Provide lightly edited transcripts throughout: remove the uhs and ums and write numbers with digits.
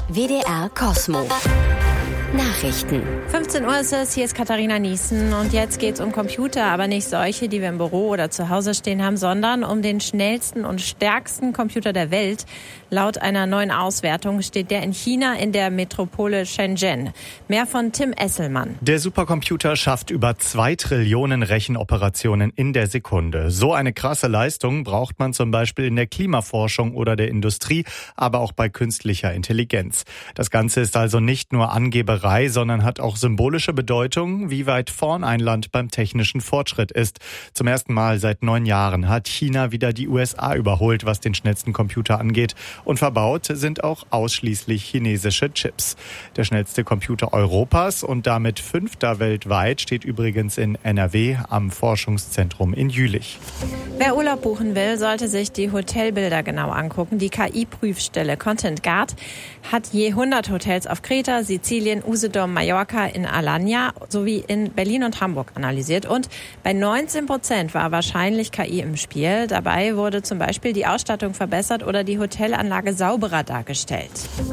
WDR Cosmo. Nachrichten. 15 Uhr ist es, hier ist Katharina Niesen und jetzt geht's um Computer, aber nicht solche, die wir im Büro oder zu Hause stehen haben, sondern um den schnellsten und stärksten Computer der Welt. Laut einer neuen Auswertung steht der in China in der Metropole Shenzhen. Mehr von Tim Esselmann. Der Supercomputer schafft über 2 Trillionen Rechenoperationen in der Sekunde. So eine krasse Leistung braucht man zum Beispiel in der Klimaforschung oder der Industrie, aber auch bei künstlicher Intelligenz. Das Ganze ist also nicht nur Angeberei, sondern hat auch symbolische Bedeutung, wie weit vorn ein Land beim technischen Fortschritt ist. Zum ersten Mal seit 9 Jahren hat China wieder die USA überholt, was den schnellsten Computer angeht. Und verbaut sind auch ausschließlich chinesische Chips. Der schnellste Computer Europas und damit 5. weltweit steht übrigens in NRW am Forschungszentrum in Jülich. Wer Urlaub buchen will, sollte sich die Hotelbilder genau angucken. Die KI-Prüfstelle Content Guard hat je 100 Hotels auf Kreta, Sizilien, Usedom, Mallorca, in Alanya sowie in Berlin und Hamburg analysiert. Und bei 19% war wahrscheinlich KI im Spiel. Dabei wurde zum Beispiel die Ausstattung verbessert oder die Hotelanlage sauberer dargestellt.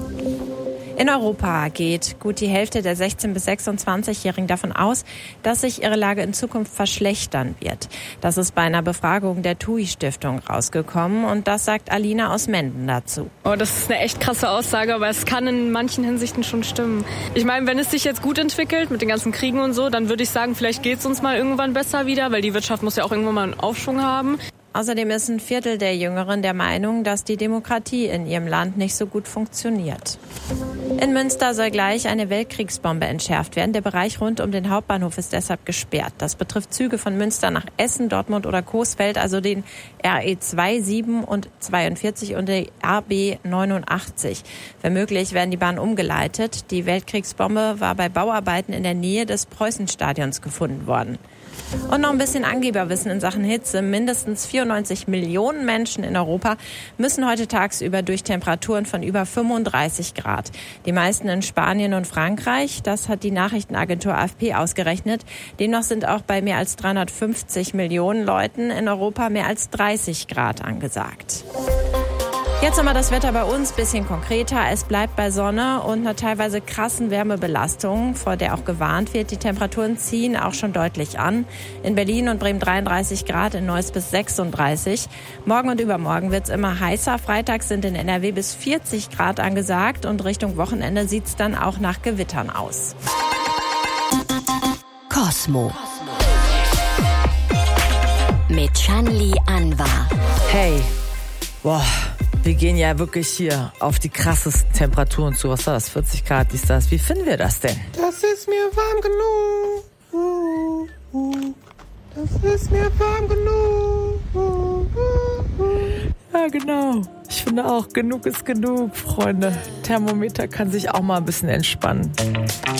In Europa geht gut die Hälfte der 16- bis 26-Jährigen davon aus, dass sich ihre Lage in Zukunft verschlechtern wird. Das ist bei einer Befragung der TUI-Stiftung rausgekommen und das sagt Alina aus Menden dazu. Oh, das ist eine echt krasse Aussage, aber es kann in manchen Hinsichten schon stimmen. Ich meine, wenn es sich jetzt gut entwickelt mit den ganzen Kriegen und so, dann würde ich sagen, vielleicht geht es uns mal irgendwann besser wieder, weil die Wirtschaft muss ja auch irgendwann mal einen Aufschwung haben. Außerdem ist ein Viertel der Jüngeren der Meinung, dass die Demokratie in ihrem Land nicht so gut funktioniert. In Münster soll gleich eine Weltkriegsbombe entschärft werden. Der Bereich rund um den Hauptbahnhof ist deshalb gesperrt. Das betrifft Züge von Münster nach Essen, Dortmund oder Coesfeld, also den RE 27 und 42 und die RB 89. Wenn möglich werden die Bahnen umgeleitet. Die Weltkriegsbombe war bei Bauarbeiten in der Nähe des Preußenstadions gefunden worden. Und noch ein bisschen Angeberwissen in Sachen Hitze. Mindestens 94 Millionen Menschen in Europa müssen heute tagsüber durch Temperaturen von über 35 Grad. Die meisten in Spanien und Frankreich. Das hat die Nachrichtenagentur AFP ausgerechnet. Demnach sind auch bei mehr als 350 Millionen Leuten in Europa mehr als 30 Grad angesagt. Jetzt nochmal das Wetter bei uns, bisschen konkreter. Es bleibt bei Sonne und einer teilweise krassen Wärmebelastung, vor der auch gewarnt wird. Die Temperaturen ziehen auch schon deutlich an. In Berlin und Bremen 33 Grad, in Neuss bis 36. Morgen und übermorgen wird's immer heißer. Freitags sind in NRW bis 40 Grad angesagt und Richtung Wochenende sieht's dann auch nach Gewittern aus. Cosmo. Mit Shanli Anwar. Hey, boah. Wir gehen ja wirklich hier auf die krassesten Temperaturen zu. Was war das? 40 Grad, dies, das. Wie finden wir das denn? Das ist mir warm genug. Das ist mir warm genug. Ja, genau. Ich finde auch, genug ist genug, Freunde. Thermometer kann sich auch mal ein bisschen entspannen.